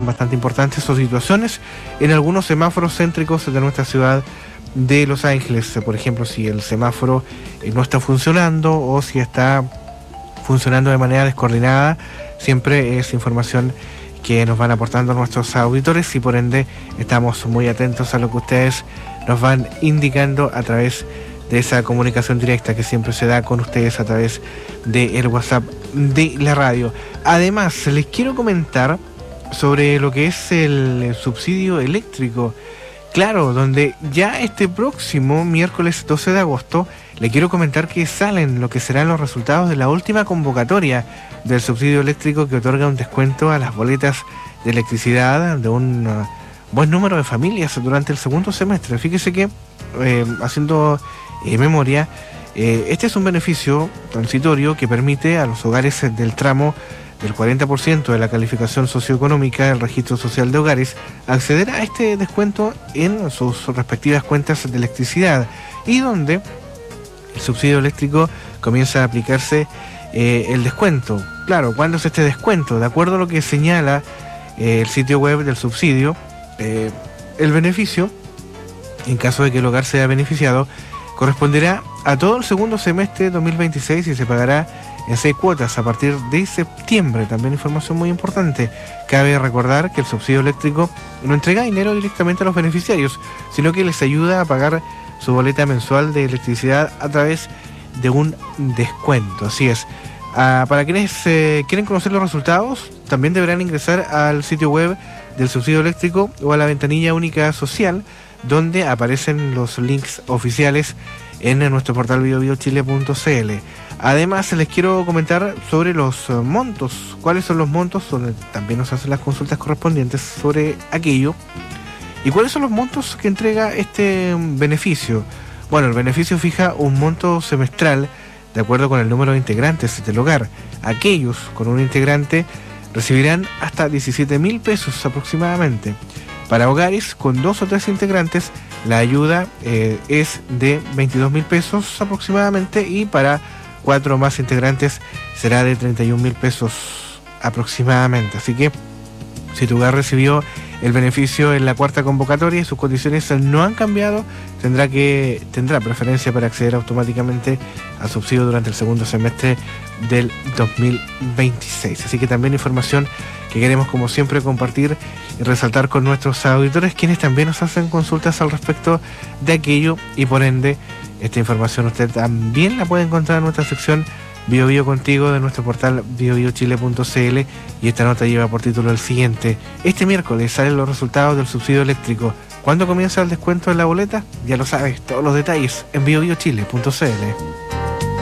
bastante importantes o situaciones en algunos semáforos céntricos de nuestra ciudad de Los Ángeles. Por ejemplo, si el semáforo no está funcionando o si está funcionando de manera descoordinada, siempre es información que nos van aportando nuestros auditores y por ende estamos muy atentos a lo que ustedes nos van indicando a través de esa comunicación directa que siempre se da con ustedes a través del WhatsApp de la radio. Además, les quiero comentar sobre lo que es el subsidio eléctrico. Claro, donde ya este próximo miércoles 12 de agosto le quiero comentar que salen lo que serán los resultados de la última convocatoria del subsidio eléctrico que otorga un descuento a las boletas de electricidad de un buen número de familias durante el segundo semestre. Fíjese que, haciendo memoria, este es un beneficio transitorio que permite a los hogares del tramo del 40% de la calificación socioeconómica del registro social de hogares acceder a este descuento en sus respectivas cuentas de electricidad y donde el subsidio eléctrico comienza a aplicarse el descuento. Claro, ¿cuándo es este descuento? De acuerdo a lo que señala el sitio web del subsidio, el beneficio, en caso de que el hogar sea beneficiado, corresponderá a todo el segundo semestre de 2026 y se pagará en 6 cuotas a partir de septiembre. También información muy importante. Cabe recordar que el subsidio eléctrico no entrega dinero directamente a los beneficiarios, sino que les ayuda a pagar su boleta mensual de electricidad a través de un descuento. Así es. Para quienes quieren conocer los resultados, también deberán ingresar al sitio web del subsidio eléctrico o a la ventanilla única social, donde aparecen los links oficiales en nuestro portal biobiochile.cl. Además, les quiero comentar sobre los montos. ¿Cuáles son los montos? Donde también nos hacen las consultas correspondientes sobre aquello. ¿Y cuáles son los montos que entrega este beneficio? Bueno, el beneficio fija un monto semestral de acuerdo con el número de integrantes del hogar. Aquellos con un integrante recibirán hasta 17.000 pesos aproximadamente. Para hogares con 2 o 3 integrantes, la ayuda es de 22.000 pesos aproximadamente y para 4 o más integrantes será de 31.000 pesos aproximadamente. Así que si tu hogar recibió el beneficio en la cuarta convocatoria y sus condiciones no han cambiado, tendrá preferencia para acceder automáticamente al subsidio durante el segundo semestre del 2026. Así que también información que queremos, como siempre, compartir y resaltar con nuestros auditores, quienes también nos hacen consultas al respecto de aquello, y por ende esta información usted también la puede encontrar en nuestra sección Bio Bio Contigo de nuestro portal biobiochile.cl, y esta nota lleva por título el siguiente: este miércoles salen los resultados del subsidio eléctrico. ¿Cuándo comienza el descuento en la boleta? Ya lo sabes, todos los detalles en biobiochile.cl.